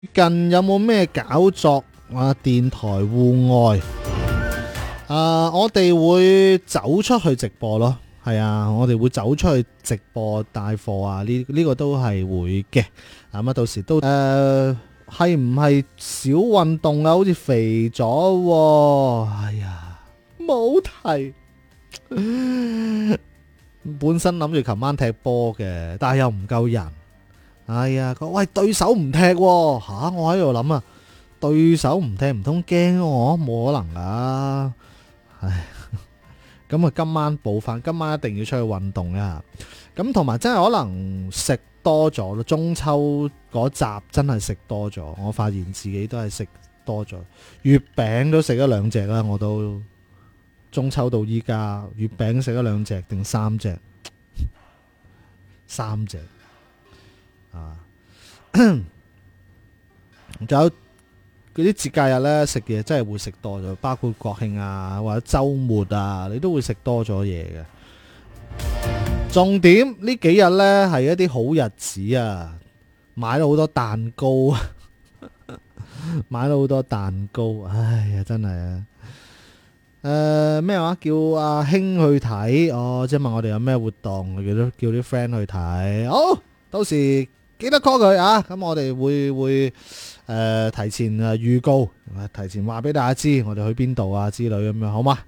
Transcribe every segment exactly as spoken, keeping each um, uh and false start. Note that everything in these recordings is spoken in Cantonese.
近有冇咩搞作啊？電台戶外啊，我哋會走出去直播咯。係啊，我哋會走出去直播帶貨啊，呢呢、這個都係會嘅。咁啊，到時都誒係唔係少運動啊？好似肥咗、啊，哎呀，冇提。本身諗住琴晚踢波嘅，但係又唔夠人。哎呀，佢喂對手唔踢喎、啊、吓、啊，我喺度諗啊，對手唔踢唔通驚我？冇可能啊！唉。咁啊，今晚補翻，今晚一定要出去運動一下。咁同埋真係可能食多咗咯，中秋嗰集真係食多咗，我發現自己都係食多咗。月餅都食咗兩隻啦，我都中秋到依家，月餅食咗兩隻定三隻？三隻啊！仲有嗰啲節假日咧，食嘢真係會食多咗，包括國慶啊或者週末啊，你都會食多咗嘢嘅。重點呢幾日呢係一啲好日子啊，買咗好多蛋糕，買咗好多蛋糕，唉呀真係啊！誒咩話？叫阿興去睇哦，即係問我哋有咩活動，叫啲叫啲 friend 去睇。好，到時記得 call 佢啊！咁我哋會會。誒、呃，提前誒預告，提前話俾大家知，我哋去邊度啊之類咁樣，好嗎？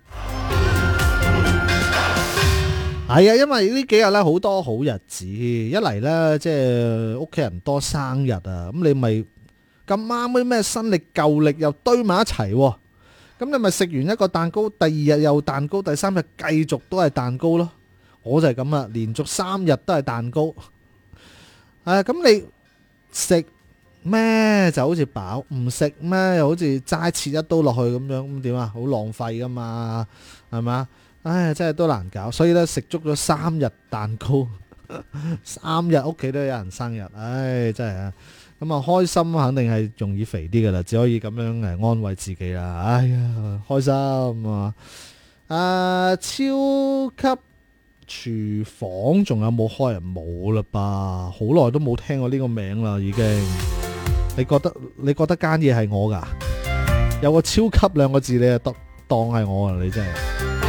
係啊，因為呢幾日咧好多好日子，一嚟咧即係屋企人多生日啊，咁你咪咁啱啲咩新曆舊曆又堆埋一齊，咁你咪食完一個蛋糕，第二日又蛋糕，第三日繼續都係蛋糕咯。我就係咁啊，連續三日都係蛋糕。誒，咁你食咩就好似飽，唔食咩又好似齋切一刀落去咁樣，咁點啊？好浪費噶嘛，係嘛？唉，真係都難搞，所以咧食足咗三日蛋糕，三日屋企都有人生日，唉，真係啊！咁啊開心肯定係容易肥啲噶啦，只可以咁樣誒安慰自己啦。哎呀，開心啊！啊，超級廚房仲有冇開啊？冇啦吧，好耐都冇聽過呢個名啦，已經。你覺得你覺得間嘢係我噶？有個超級兩個字，你就當當係我啊！你真係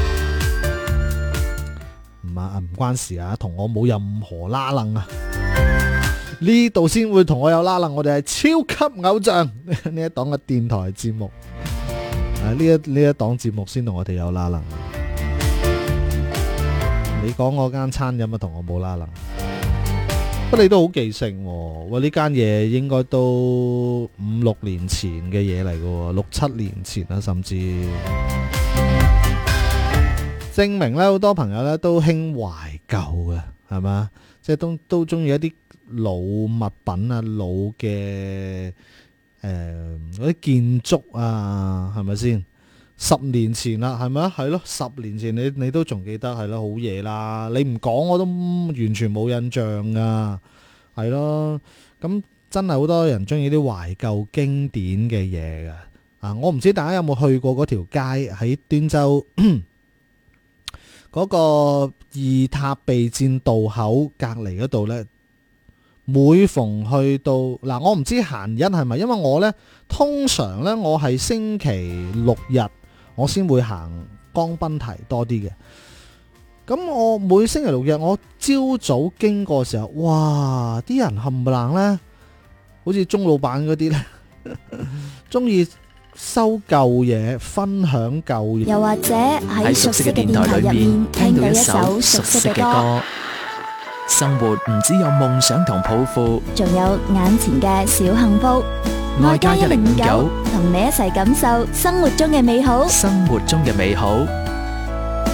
唔啊唔關事啊，同我冇任何拉楞啊！呢度先會同我有拉楞，我哋係超級偶像呢一檔嘅電台節目，啊呢一呢一檔節目先同我哋有拉楞。你講我間餐飲啊，同我冇拉楞。不過你都好記性喎，喂呢間嘢應該都五六年前嘅嘢嚟嘅，六七年前啦，甚至證明咧好多朋友咧都興懷舊嘅，係嘛？即係都都中意一啲老物品啊，老嘅誒嗰啲建築啊，係咪先？十年前啦，係咪啊？係咯，十年前你你都仲記得係咯，好嘢啦！你唔講我都完全冇印象噶，係咯。咁真係好多人中意啲懷舊經典嘅嘢噶。啊，我唔知大家有冇去過嗰條街喺端州嗰個二塔備戰道口隔離嗰度呢。每逢去到嗱，我唔知閒日係咪，因為我呢通常呢，我係星期六日。我先會行江濱堤多啲嘅，咁我每星期六日我朝早經過嘅時候，哇！啲人冚唪唥咧，好似鐘老闆嗰啲咧，中意收舊嘢，分享舊嘢， 又或者喺熟悉嘅電台入面聽到一首熟悉嘅歌。 生活唔只有夢想同抱負， 仲有眼前嘅小幸福。 愛家一零五九， 同你一齊感受生活中嘅美好。 生活中嘅美好。